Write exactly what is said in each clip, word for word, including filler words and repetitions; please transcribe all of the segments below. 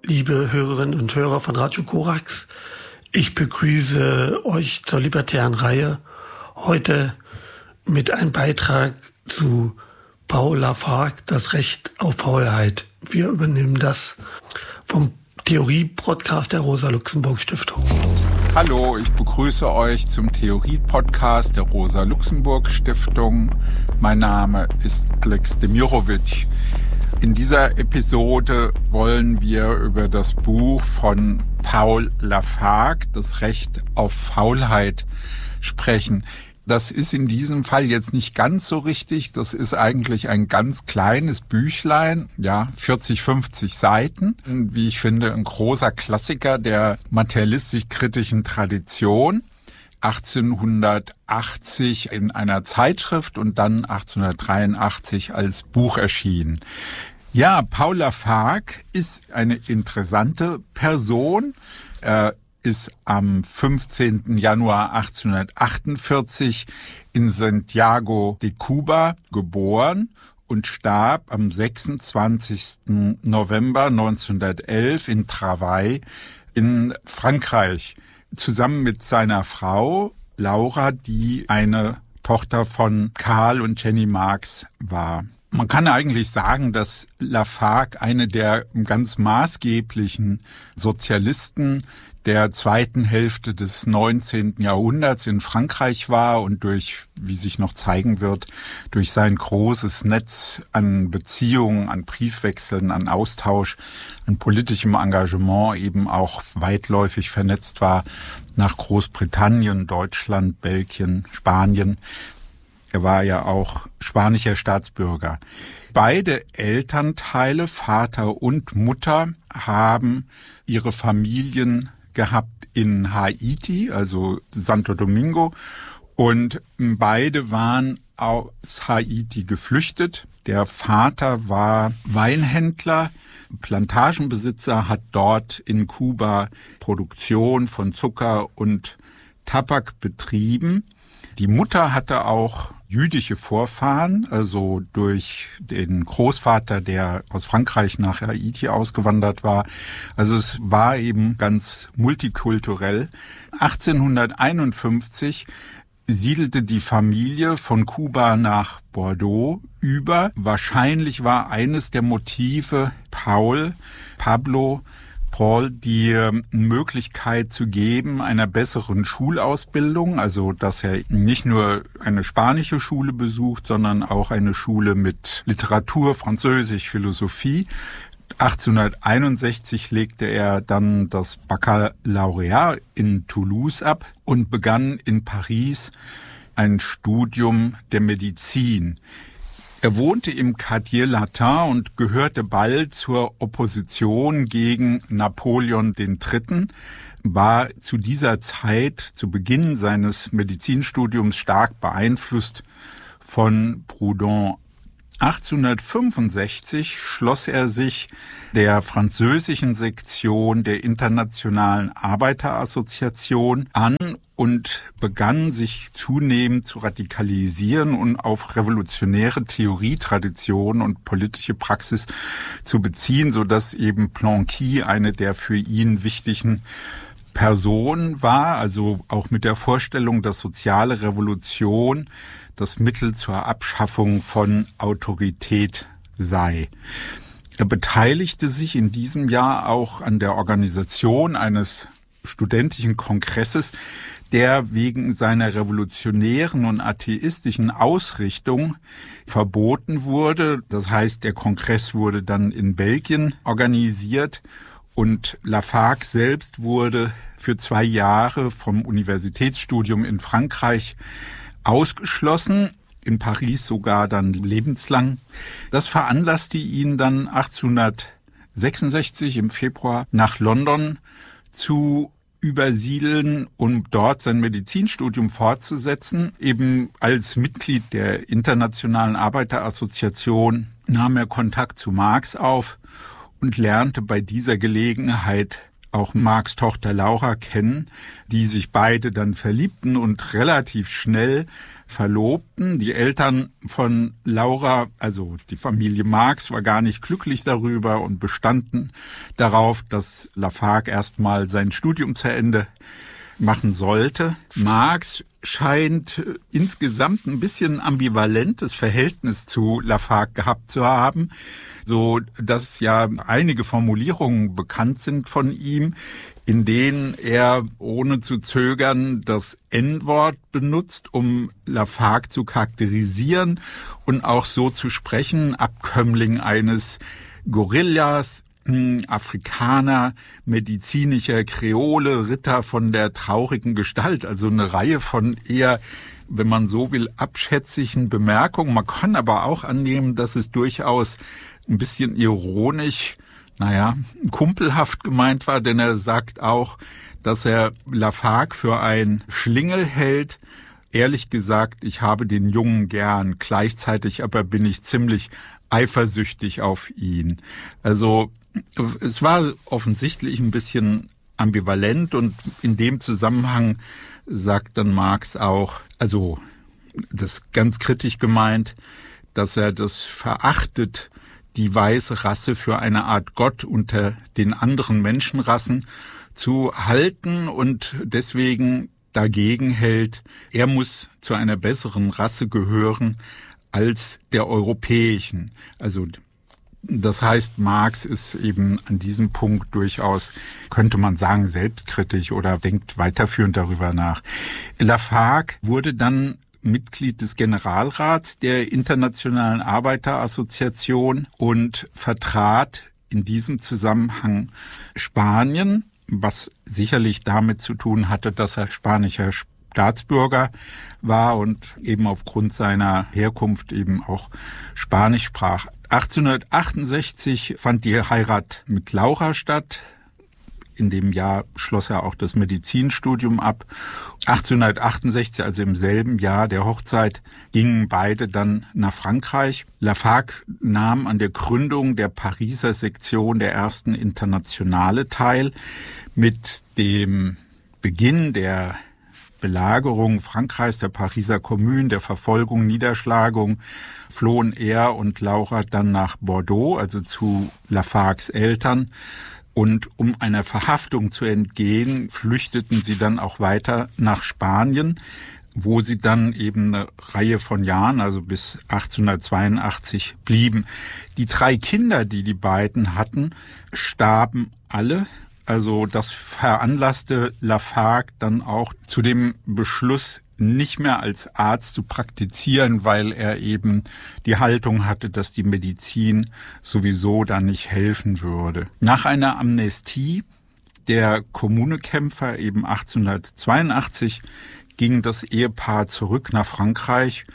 liebe Hörerinnen und Hörer von Radio Korax. Ich begrüße euch zur libertären Reihe heute mit einem Beitrag zu Paul Lafargue, das Recht auf Faulheit. Wir übernehmen das vom Theorie-Podcast der Rosa-Luxemburg-Stiftung. Hallo, ich begrüße euch zum Theorie-Podcast der Rosa-Luxemburg-Stiftung. Mein Name ist Alex Demirovic. In dieser Episode wollen wir über das Buch von Paul Lafargue, das Recht auf Faulheit, sprechen. Das ist in diesem Fall jetzt nicht ganz so richtig. Das ist eigentlich ein ganz kleines Büchlein, ja, vierzig, fünfzig Seiten. Wie ich finde, ein großer Klassiker der materialistisch-kritischen Tradition. achtzehnhundertachtzig in einer Zeitschrift und dann achtzehnhundertdreiundachtzig als Buch erschienen. Ja, Paul Lafargue ist eine interessante Person. Er ist am fünfzehnten Januar achtzehnhundertachtundvierzig in Santiago de Cuba geboren und starb am sechsundzwanzigsten November neunzehnhundertelf in Travail in Frankreich. Zusammen mit seiner Frau Laura, die eine Tochter von Karl und Jenny Marx war. Man kann eigentlich sagen, dass Lafargue eine der ganz maßgeblichen Sozialisten der zweiten Hälfte des neunzehnten Jahrhunderts in Frankreich war und durch, wie sich noch zeigen wird, durch sein großes Netz an Beziehungen, an Briefwechseln, an Austausch, an politischem Engagement eben auch weitläufig vernetzt war nach Großbritannien, Deutschland, Belgien, Spanien. Er war ja auch spanischer Staatsbürger. Beide Elternteile, Vater und Mutter, haben ihre Familien gehabt in Haiti, also Santo Domingo. Und beide waren aus Haiti geflüchtet. Der Vater war Weinhändler, Plantagenbesitzer, hat dort in Kuba Produktion von Zucker und Tabak betrieben. Die Mutter hatte auch jüdische Vorfahren, also durch den Großvater, der aus Frankreich nach Haiti ausgewandert war. Also es war eben ganz multikulturell. achtzehnhunderteinundfünfzig siedelte die Familie von Kuba nach Bordeaux über. Wahrscheinlich war eines der Motive Paul, Pablo, Paul die Möglichkeit zu geben einer besseren Schulausbildung, also dass er nicht nur eine spanische Schule besucht, sondern auch eine Schule mit Literatur, Französisch, Philosophie. achtzehnhunderteinundsechzig legte er dann das Baccalaureat in Toulouse ab und begann in Paris ein Studium der Medizin. Er wohnte im Quartier Latin und gehörte bald zur Opposition gegen Napoleon der Dritte., war zu dieser Zeit, zu Beginn seines Medizinstudiums, stark beeinflusst von Proudhon. achtzehnhundertfünfundsechzig schloss er sich der französischen Sektion der Internationalen Arbeiterassoziation an und begann sich zunehmend zu radikalisieren und auf revolutionäre Theorietraditionen und politische Praxis zu beziehen, sodass eben Blanqui eine der für ihn wichtigen Personen war, also auch mit der Vorstellung, dass soziale Revolution das Mittel zur Abschaffung von Autorität sei. Er beteiligte sich in diesem Jahr auch an der Organisation eines studentischen Kongresses, der wegen seiner revolutionären und atheistischen Ausrichtung verboten wurde. Das heißt, der Kongress wurde dann in Belgien organisiert und Lafargue selbst wurde für zwei Jahre vom Universitätsstudium in Frankreich ausgeschlossen, in Paris sogar dann lebenslang. Das veranlasste ihn dann achtzehnhundertsechsundsechzig im Februar nach London zu übersiedeln, um dort sein Medizinstudium fortzusetzen. Eben als Mitglied der Internationalen Arbeiterassoziation nahm er Kontakt zu Marx auf und lernte bei dieser Gelegenheit auch Marx' Tochter Laura kennen, die sich beide dann verliebten und relativ schnell verlobten. Die Eltern von Laura, also die Familie Marx, war gar nicht glücklich darüber und bestanden darauf, dass Lafargue erstmal sein Studium zu Ende machen sollte. Marx scheint insgesamt ein bisschen ambivalentes Verhältnis zu Lafargue gehabt zu haben, so dass ja einige Formulierungen bekannt sind von ihm, in denen er ohne zu zögern das En-Wort benutzt, um Lafargue zu charakterisieren und auch so zu sprechen, Abkömmling eines Gorillas, Afrikaner, medizinischer Kreole, Ritter von der traurigen Gestalt, also eine Reihe von eher, wenn man so will, abschätzigen Bemerkungen. Man kann aber auch annehmen, dass es durchaus ein bisschen ironisch, naja, kumpelhaft gemeint war, denn er sagt auch, dass er Lafargue für ein Schlingel hält. Ehrlich gesagt, ich habe den Jungen gern, gleichzeitig aber bin ich ziemlich eifersüchtig auf ihn. Also es war offensichtlich ein bisschen ambivalent und in dem Zusammenhang sagt dann Marx auch, also das ganz kritisch gemeint, dass er das verachtet, die weiße Rasse für eine Art Gott unter den anderen Menschenrassen zu halten und deswegen dagegen hält, er muss zu einer besseren Rasse gehören als der europäischen. Also das heißt, Marx ist eben an diesem Punkt durchaus, könnte man sagen, selbstkritisch oder denkt weiterführend darüber nach. Lafargue wurde dann Mitglied des Generalrats der Internationalen Arbeiterassoziation und vertrat in diesem Zusammenhang Spanien, was sicherlich damit zu tun hatte, dass er spanischer Staatsbürger war und eben aufgrund seiner Herkunft eben auch Spanisch sprach. achtzehnhundertachtundsechzig fand die Heirat mit Laura statt. In dem Jahr schloss er auch das Medizinstudium ab. achtzehnhundertachtundsechzig, also im selben Jahr der Hochzeit, gingen beide dann nach Frankreich. Lafargue nahm an der Gründung der Pariser Sektion der ersten Internationale teil. Mit dem Beginn der Belagerung Frankreichs, der Pariser Kommune, der Verfolgung, Niederschlagung, flohen er und Laura dann nach Bordeaux, also zu Lafargues Eltern. Und um einer Verhaftung zu entgehen, flüchteten sie dann auch weiter nach Spanien, wo sie dann eben eine Reihe von Jahren, also bis achtzehnhundertzweiundachtzig, blieben. Die drei Kinder, die die beiden hatten, starben alle. Also das veranlasste Lafargue dann auch zu dem Beschluss, nicht mehr als Arzt zu praktizieren, weil er eben die Haltung hatte, dass die Medizin sowieso da nicht helfen würde. Nach einer Amnestie der Kommunekämpfer eben achtzehnhundertzweiundachtzig ging das Ehepaar zurück nach Frankreich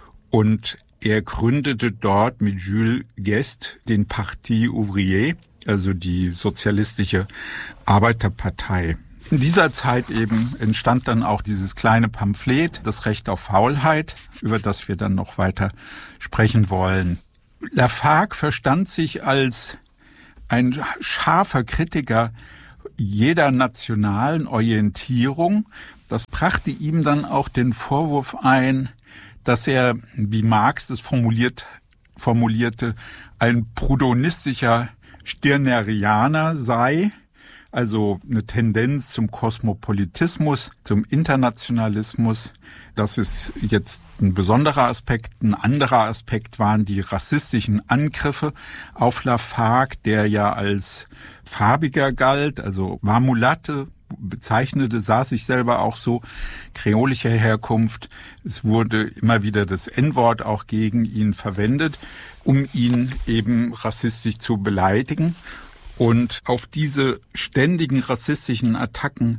und er gründete dort mit Jules Guesde den Parti Ouvrier, also die sozialistische Arbeiterpartei. In dieser Zeit eben entstand dann auch dieses kleine Pamphlet, das Recht auf Faulheit, über das wir dann noch weiter sprechen wollen. Lafargue verstand sich als ein scharfer Kritiker jeder nationalen Orientierung. Das brachte ihm dann auch den Vorwurf ein, dass er, wie Marx das formuliert, formulierte, ein proudhonistischer Stirnerianer sei, also eine Tendenz zum Kosmopolitismus, zum Internationalismus. Das ist jetzt ein besonderer Aspekt. Ein anderer Aspekt waren die rassistischen Angriffe auf Lafargue, der ja als farbiger galt, also war Mulatte, bezeichnete, sah sich selber auch so, kreolischer Herkunft. Es wurde immer wieder das En-Wort auch gegen ihn verwendet, um ihn eben rassistisch zu beleidigen. Und auf diese ständigen rassistischen Attacken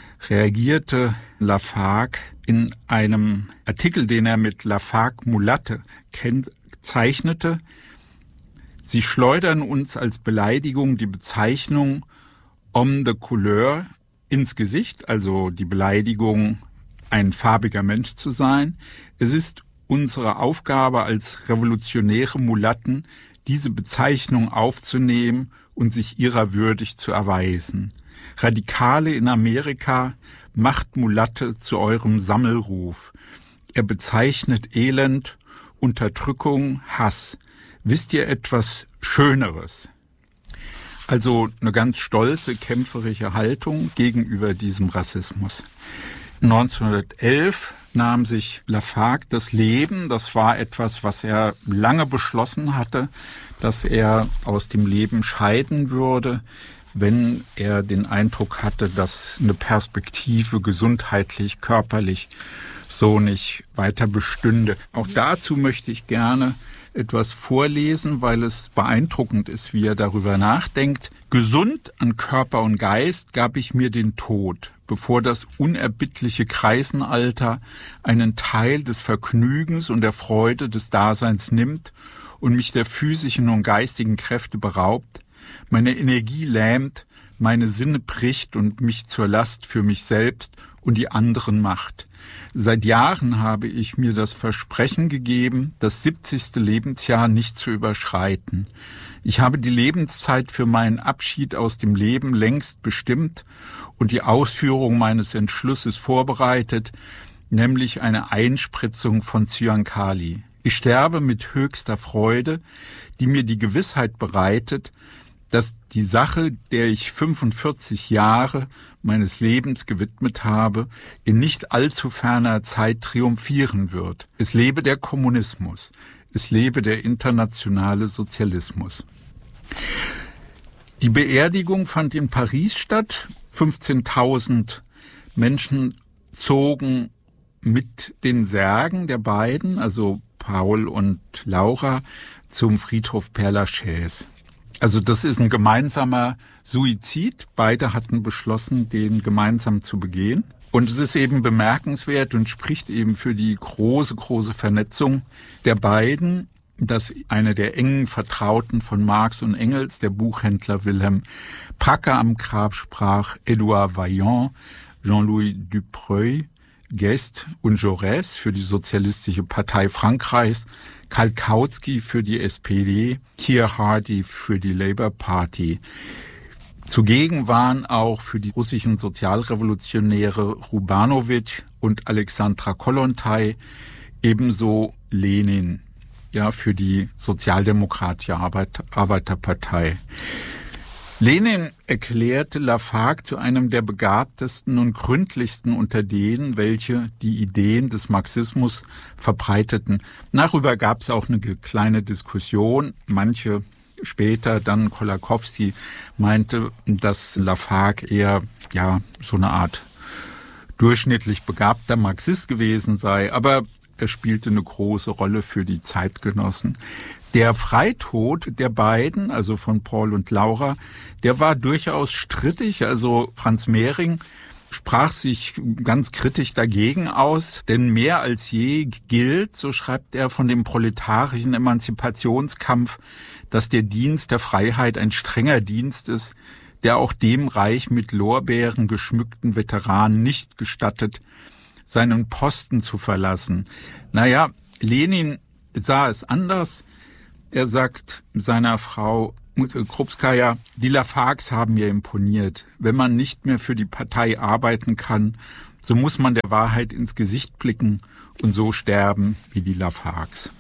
reagierte Lafargue in einem Artikel, den er mit Lafargue Mulatte kennzeichnete. Sie schleudern uns als Beleidigung die Bezeichnung homme de couleur ins Gesicht, also die Beleidigung, ein farbiger Mensch zu sein. Es ist unsere Aufgabe als revolutionäre Mulatten, diese Bezeichnung aufzunehmen und sich ihrer würdig zu erweisen. Radikale in Amerika, macht Mulatte zu eurem Sammelruf. Er bezeichnet Elend, Unterdrückung, Hass. Wisst ihr etwas Schöneres? Also eine ganz stolze, kämpferische Haltung gegenüber diesem Rassismus. neunzehnhundertelf nahm sich Lafargue das Leben. Das war etwas, was er lange beschlossen hatte, dass er aus dem Leben scheiden würde, wenn er den Eindruck hatte, dass eine Perspektive gesundheitlich, körperlich so nicht weiter bestünde. Auch dazu möchte ich gerne etwas vorlesen, weil es beeindruckend ist, wie er darüber nachdenkt. Gesund an Körper und Geist gab ich mir den Tod, bevor das unerbittliche Kreisenalter einen Teil des Vergnügens und der Freude des Daseins nimmt und mich der physischen und geistigen Kräfte beraubt, meine Energie lähmt, meine Sinne bricht und mich zur Last für mich selbst und die anderen macht. Seit Jahren habe ich mir das Versprechen gegeben, das siebzigste Lebensjahr nicht zu überschreiten. Ich habe die Lebenszeit für meinen Abschied aus dem Leben längst bestimmt und die Ausführung meines Entschlusses vorbereitet, nämlich eine Einspritzung von Zyankali. Ich sterbe mit höchster Freude, die mir die Gewissheit bereitet, dass die Sache, der ich fünfundvierzig Jahre meines Lebens gewidmet habe, in nicht allzu ferner Zeit triumphieren wird. Es lebe der Kommunismus, es lebe der internationale Sozialismus. Die Beerdigung fand in Paris statt. fünfzehntausend Menschen zogen mit den Särgen der beiden, also Paul und Laura, zum Friedhof Père Lachaise. Also das ist ein gemeinsamer Suizid. Beide hatten beschlossen, den gemeinsam zu begehen. Und es ist eben bemerkenswert und spricht eben für die große, große Vernetzung der beiden, dass einer der engen Vertrauten von Marx und Engels, der Buchhändler Wilhelm Pracker, am Grab sprach, Édouard Vaillant, Jean-Louis Dubreuil, Guest und Jaurès für die Sozialistische Partei Frankreichs, Karl Kautsky für die S P D, Keir Hardie für die Labour Party. Zugegen waren auch für die russischen Sozialrevolutionäre Rubanowitsch und Alexandra Kollontai, ebenso Lenin, ja, für die Sozialdemokratische Arbeit, Arbeiterpartei. Lenin erklärte Lafargue zu einem der begabtesten und gründlichsten unter denen, welche die Ideen des Marxismus verbreiteten. Darüber gab es auch eine kleine Diskussion. Manche später, dann Kolakowski, meinte, dass Lafargue eher ja so eine Art durchschnittlich begabter Marxist gewesen sei. Aber er spielte eine große Rolle für die Zeitgenossen. Der Freitod der beiden, also von Paul und Laura, der war durchaus strittig. Also Franz Mehring sprach sich ganz kritisch dagegen aus, denn mehr als je gilt, so schreibt er, von dem proletarischen Emanzipationskampf, dass der Dienst der Freiheit ein strenger Dienst ist, der auch dem reich mit Lorbeeren geschmückten Veteranen nicht gestattet, seinen Posten zu verlassen. Naja, Lenin sah es anders. Er sagt seiner Frau Krupskaya, die Lafargues haben mir imponiert. Wenn man nicht mehr für die Partei arbeiten kann, so muss man der Wahrheit ins Gesicht blicken und so sterben wie die Lafargues.